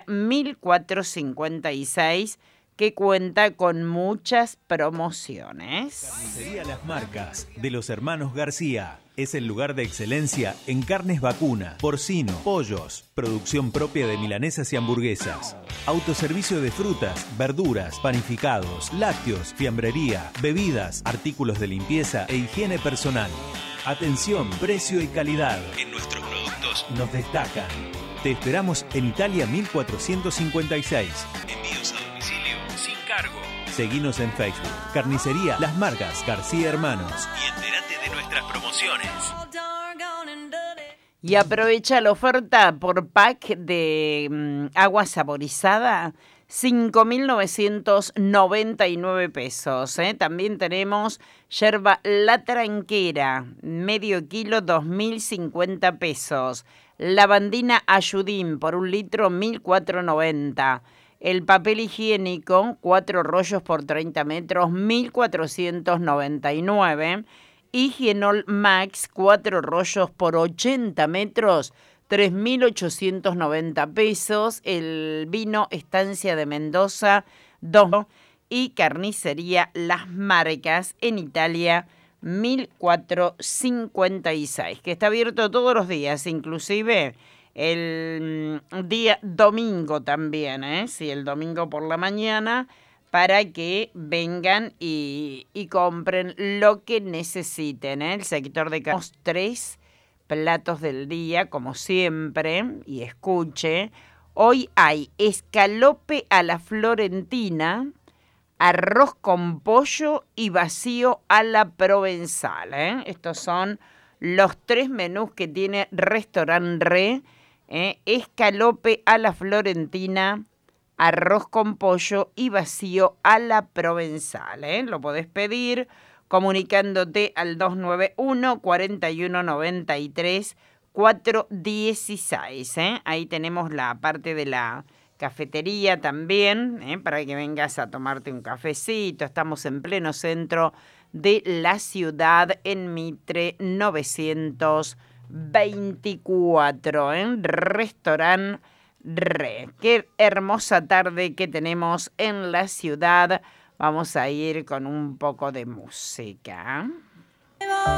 1456, que cuenta con muchas promociones. Carnicería Las Marcas, de los hermanos García. Es el lugar de excelencia en carnes vacuna, porcino, pollos, producción propia de milanesas y hamburguesas, autoservicio de frutas, verduras, panificados, lácteos, fiambrería, bebidas, artículos de limpieza e higiene personal. Atención, precio y calidad. En nuestros productos nos destacan. Te esperamos en Italia 1456. Envíos a domicilio sin cargo. Seguinos en Facebook. Carnicería Las Marcas García Hermanos. Y entérate de nuestras promociones. Y aprovecha la oferta por pack de agua saborizada, 5.999 pesos. También tenemos yerba La Tranquera, medio kilo, 2.050 pesos. Lavandina Ayudín por 1 litro, 1.490. El papel higiénico, 4 rollos por 30 metros, 1.499. Higienol Max, 4 rollos por 80 metros, 3.890 pesos. El vino Estancia de Mendoza, 2. Y carnicería Las Marcas en Italia, 1456, que está abierto todos los días, inclusive el día domingo también, sí, el domingo por la mañana, para que vengan y compren lo que necesiten. El sector de 3 platos del día, como siempre, y escuche, hoy hay escalope a la florentina, arroz con pollo y vacío a la provenzal. Estos son los 3 menús que tiene Restaurant Re. Escalope a la florentina, arroz con pollo y vacío a la provenzal. Lo podés pedir comunicándote al 291 4193 416. Ahí tenemos la parte de la cafetería también, para que vengas a tomarte un cafecito. Estamos en pleno centro de la ciudad, en Mitre 924, Restaurant Re. Qué hermosa tarde que tenemos en la ciudad. Vamos a ir con un poco de música.